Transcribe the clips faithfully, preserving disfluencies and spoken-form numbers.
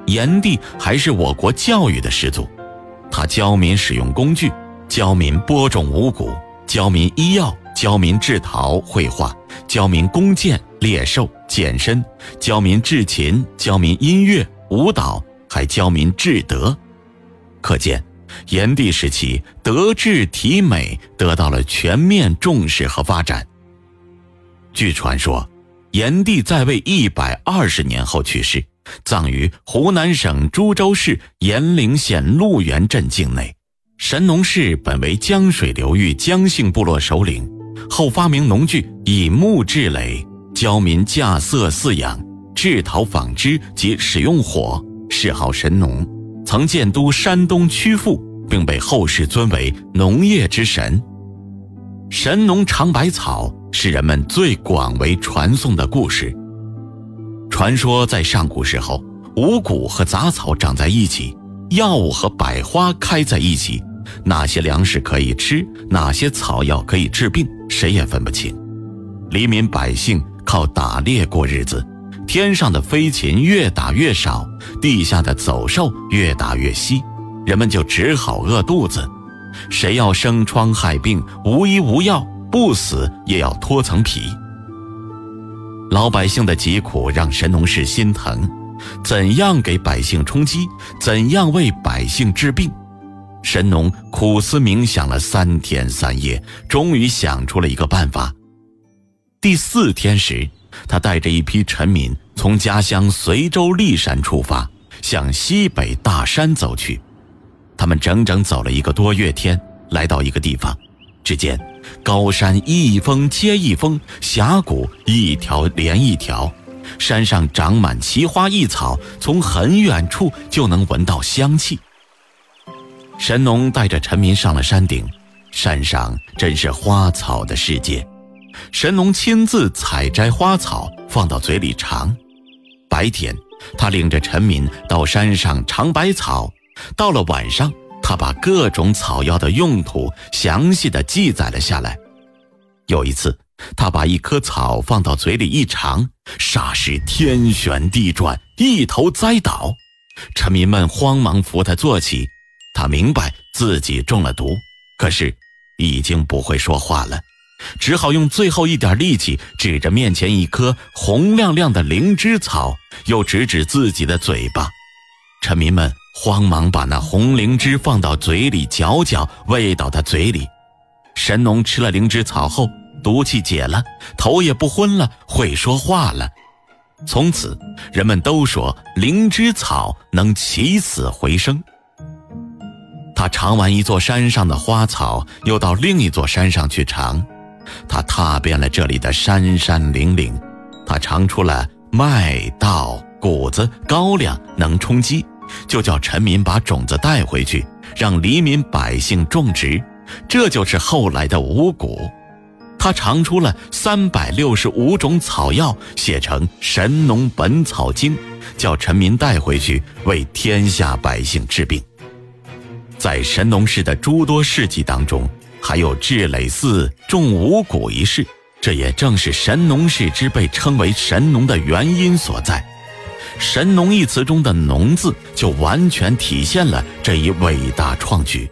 炎帝还是我国教育的始祖，他教民使用工具，教民播种五谷，教民医药，教民制陶绘画，教民弓箭猎兽健身，教民制琴，教民音乐舞蹈，还教民治德。可见炎帝时期德智体美得到了全面重视和发展。据传说，炎帝在位一百二十年后去世，葬于湖南省株洲市延陵县鹿源镇境内。神农氏本为江水流域姜姓部落首领，后发明农具，以木制垒，教民架色饲养，制陶纺织及使用火，谥号神农，曾建都山东曲阜，并被后世尊为农业之神。神农尝百草是人们最广为传颂的故事。传说在上古时候，五谷和杂草长在一起，药物和百花开在一起，哪些粮食可以吃，哪些草药可以治病，谁也分不清。黎民百姓靠打猎过日子，天上的飞禽越打越少，地下的走兽越打越稀，人们就只好饿肚子。谁要生疮害病，无医无药，不死也要脱层皮。老百姓的疾苦让神农氏心疼，怎样给百姓充饥，怎样为百姓治病。神农苦思冥想了三天三夜，终于想出了一个办法。第四天时，他带着一批臣民从家乡随州骊山出发，向西北大山走去。他们整整走了一个多月天，来到一个地方，只见高山一峰接一峰，峡谷一条连一条，山上长满奇花异草，从很远处就能闻到香气。神农带着臣民上了山顶，山上真是花草的世界。神农亲自采摘花草，放到嘴里尝。白天，他领着臣民到山上尝百草，到了晚上，他把各种草药的用途详细地记载了下来。有一次，他把一棵草放到嘴里一尝，霎时天旋地转，一头栽倒。臣民们慌忙扶他坐起，他明白自己中了毒，可是已经不会说话了，只好用最后一点力气指着面前一棵红亮亮的灵芝草，又指指自己的嘴巴。臣民们慌忙把那红灵芝放到嘴里嚼嚼，喂到他嘴里。神农吃了灵芝草后，毒气解了，头也不昏了，会说话了。从此人们都说灵芝草能起死回生。他尝完一座山上的花草，又到另一座山上去尝。他踏遍了这里的山山岭岭，他尝出了麦稻谷子高粱能充饥，就叫臣民把种子带回去，让黎民百姓种植，这就是后来的五谷。他尝出了三百六十五种草药，写成《神农本草经》，叫臣民带回去为天下百姓治病。在神农氏的诸多事迹当中，还有治累寺种五谷一事，这也正是神农氏之被称为神农的原因所在。神农一词中的农字就完全体现了这一伟大创举。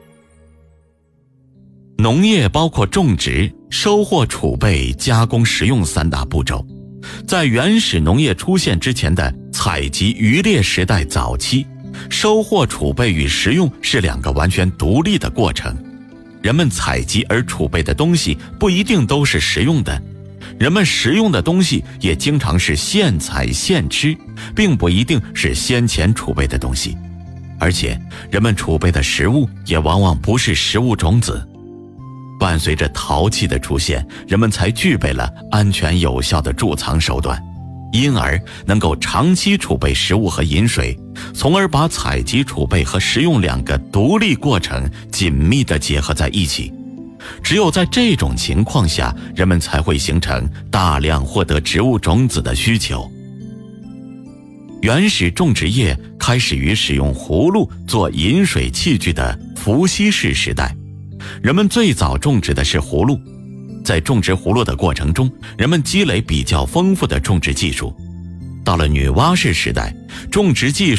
农业包括种植、收获、储备、加工、食用三大步骤。在原始农业出现之前的采集渔猎时代早期，收获、储备与食用是两个完全独立的过程。人们采集而储备的东西不一定都是食用的，人们食用的东西也经常是现采现吃，并不一定是先前储备的东西。而且人们储备的食物也往往不是食物种子。伴随着陶器的出现，人们才具备了安全有效的贮藏手段，因而能够长期储备食物和饮水，从而把采集、储备和食用两个独立过程紧密地结合在一起。只有在这种情况下，人们才会形成大量获得植物种子的需求。原始种植业开始于使用葫芦做饮水器具的伏羲氏时代，人们最早种植的是葫芦。在种植葫芦的过程中，人们积累比较丰富的种植技术。到了女娲氏时代，种植技术